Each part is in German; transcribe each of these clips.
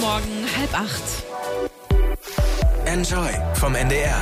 Morgen, 7:30. Enjoy vom NDR.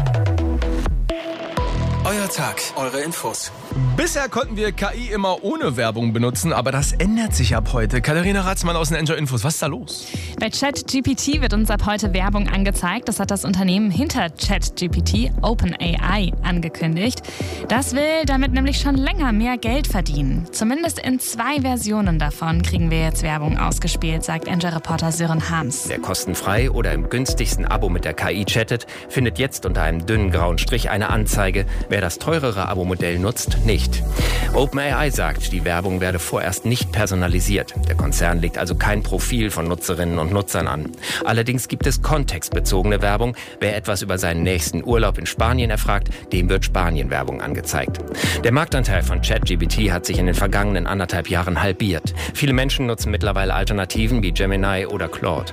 Euer Tag, eure Infos. Bisher konnten wir KI immer ohne Werbung benutzen, aber das ändert sich ab heute. Katharina Ratzmann aus den Enjoy Infos. Was ist da los? Bei ChatGPT wird uns ab heute Werbung angezeigt. Das hat das Unternehmen hinter ChatGPT, OpenAI, angekündigt. Das will damit nämlich schon länger mehr Geld verdienen. Zumindest in 2 Versionen davon kriegen wir jetzt Werbung ausgespielt, sagt Enjoy-Reporter Sören Harms. Wer kostenfrei oder im günstigsten Abo mit der KI chattet, findet jetzt unter einem dünnen grauen Strich eine Anzeige. Wer das teurere Abo-Modell nutzt, nicht. OpenAI sagt, die Werbung werde vorerst nicht personalisiert. Der Konzern legt also kein Profil von Nutzerinnen und Nutzern an. Allerdings gibt es kontextbezogene Werbung. Wer etwas über seinen nächsten Urlaub in Spanien erfragt, dem wird Spanien-Werbung angezeigt. Der Marktanteil von ChatGPT hat sich in den vergangenen 1,5 Jahren halbiert. Viele Menschen nutzen mittlerweile Alternativen wie Gemini oder Claude.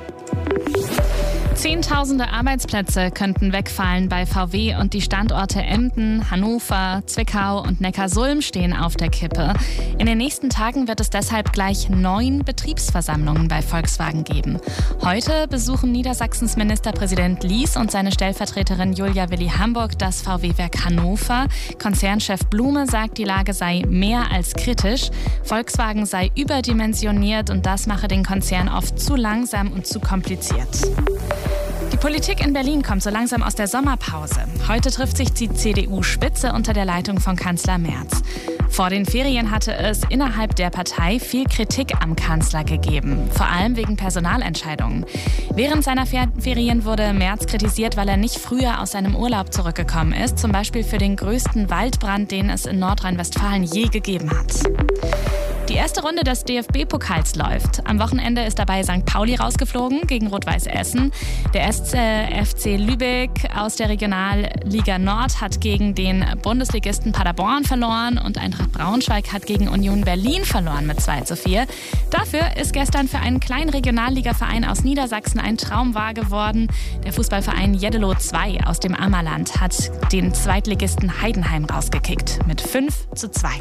Zehntausende Arbeitsplätze könnten wegfallen bei VW und die Standorte Emden, Hannover, Zwickau und Neckarsulm stehen auf der Kippe. In den nächsten Tagen wird es deshalb gleich 9 Betriebsversammlungen bei Volkswagen geben. Heute besuchen Niedersachsens Ministerpräsident Lies und seine Stellvertreterin Julia Willi-Hamburg das VW-Werk Hannover. Konzernchef Blume sagt, die Lage sei mehr als kritisch. Volkswagen sei überdimensioniert und das mache den Konzern oft zu langsam und zu kompliziert. Die Politik in Berlin kommt so langsam aus der Sommerpause. Heute trifft sich die CDU-Spitze unter der Leitung von Kanzler Merz. Vor den Ferien hatte es innerhalb der Partei viel Kritik am Kanzler gegeben, vor allem wegen Personalentscheidungen. Während seiner Ferien wurde Merz kritisiert, weil er nicht früher aus seinem Urlaub zurückgekommen ist, zum Beispiel für den größten Waldbrand, den es in Nordrhein-Westfalen je gegeben hat. Die erste Runde des DFB-Pokals läuft. Am Wochenende ist dabei St. Pauli rausgeflogen gegen Rot-Weiß Essen. Der FC Lübeck aus der Regionalliga Nord hat gegen den Bundesligisten Paderborn verloren und Eintracht Braunschweig hat gegen Union Berlin verloren mit 2:4. Dafür ist gestern für einen kleinen Regionalligaverein aus Niedersachsen ein Traum wahr geworden. Der Fußballverein Jeddelo 2 aus dem Ammerland hat den Zweitligisten Heidenheim rausgekickt mit 5:2.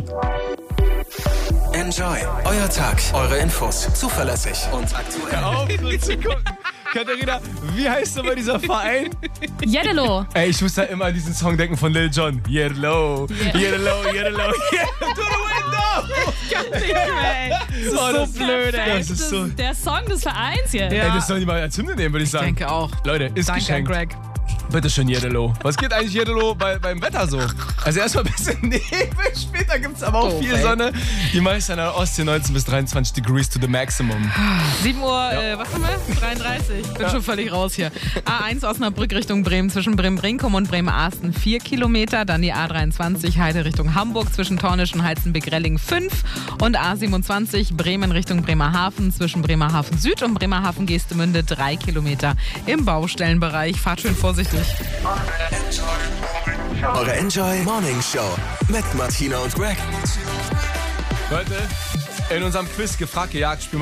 Enjoy, euer Tag, eure Infos, zuverlässig und aktuell. Hör auf, so zu gucken. Katharina, wie heißt nochmal dieser Verein? Jeddelo. Ey, ich muss da immer an diesen Song denken von Lil Jon. Jeddelo, Jeddelo, Jeddelo, to the window. Kann nicht mehr, ey. Das ist so blöd, ey. Das ist so. Der Song des Vereins hier. Ja. Ey, das soll die mal als Hymne nehmen, würde ich sagen. Ich denke auch. Leute, ist Danke an geschenkt. Greg. Bitte schön, Jeddelo. Was geht eigentlich Jeddelo beim Wetter so? Also erstmal ein bisschen Nebel, später gibt es aber auch viel Sonne. Die meisten an der Ostsee 19 bis 23 Degrees to the maximum. 7 Uhr, was haben wir? 33. Bin schon völlig raus hier. A1 Osnabrück Richtung Bremen zwischen Bremen-Brinkum und Bremerhaven 4 Kilometer. Dann die A23 Heide Richtung Hamburg zwischen Tornisch und Heizenbeck-Relling 5. Und A27 Bremen Richtung Bremerhaven zwischen Bremerhaven Süd und Bremerhaven Geestemünde 3 Kilometer im Baustellenbereich. Fahrt schön vorsichtig. Eure Enjoy Morning Show mit Martina und Greg. Leute, in unserem Quiz gefragt, gejagt, spielen wir